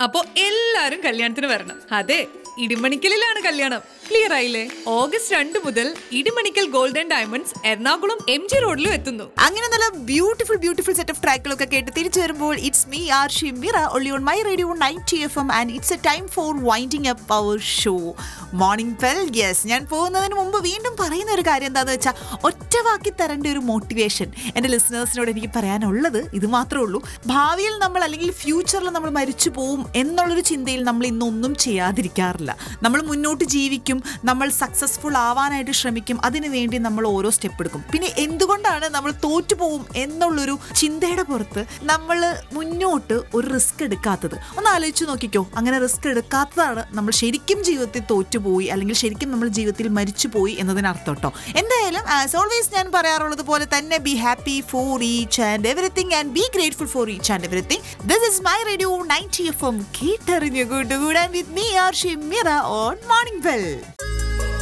അപ്പോ എല്ലാരും കല്യാണത്തിന് വരണം. അതെ, ഇടിമണിക്കലിലാണ് കല്യാണം. ക്ലിയർ ആയില്ലേ? ഓഗസ്റ്റ് 2 മുതൽ Idimannickal golden diamonds Ernakulam MG റോഡിലും എത്തുന്നു. അങ്ങനെ നല്ല ബ്യൂട്ടിഫുൾ സെറ്റ് ഓഫ് ട്രാക്കുകളൊക്കെ കേട്ട് തിരിച്ചു വരുമ്പോൾ it's me Arshi Mira only on my radio 90 FM and it's a time for winding up our show morning bell. Yes, ഞാൻ പോകുന്നതിന് മുമ്പ് വീണ്ടും പറയുന്ന ഒരു കാര്യം എന്താണെന്ന് വെച്ചാൽ ഒറ്റവാക്കി തരേണ്ട ഒരു മോട്ടിവേഷൻ എൻ്റെ ലിസണേഴ്സിനോട് എനിക്ക് പറയാനുള്ളത് ഇത് മാത്രമേ ഉള്ളൂ. ഭാവിയിൽ നമ്മൾ അല്ലെങ്കിൽ ഫ്യൂച്ചറിൽ നമ്മൾ മരിച്ചു പോവും എന്നുള്ളൊരു ചിന്തയിൽ നമ്മൾ ഇന്നൊന്നും ചെയ്യാതിരിക്കാറില്ല. നമ്മൾ മുന്നോട്ട് ജീവിക്കും, നമ്മൾ സക്സസ്ഫുൾ ആവാനായിട്ട് ശ്രമിക്കും, അതിനുവേണ്ടി നമ്മൾ ഓരോ സ്റ്റെപ്പ് എടുക്കും. പിന്നെ എന്തുകൊണ്ടാണ് നമ്മൾ തോറ്റുപോകും എന്നുള്ളൊരു ചിന്തയുടെ പുറത്ത് നമ്മൾ മുന്നോട്ട് ഒരു റിസ്ക് എടുക്കാത്തത്? ഒന്ന് ആലോചിച്ച് നോക്കിക്കോ. അങ്ങനെ റിസ്ക് എടുക്കാത്തതാണ് നമ്മൾ ശരിക്കും ജീവിതത്തിൽ തോറ്റുപോയി അല്ലെങ്കിൽ ശരിക്കും നമ്മൾ ജീവിതത്തിൽ മരിച്ചുപോയി എന്നതിനർത്ഥം കേട്ടോ. എന്തായാലും ആസ് ഓൾവേസ് ഞാൻ പറയാറുള്ളത് പോലെ തന്നെ be happy for each and everything and B grateful for each and everything. This is my radio 90 FM. കേട്ടറിഞ്ഞു കൂട്ടുകൂടാൻ with me Arshi Mira on morning bell.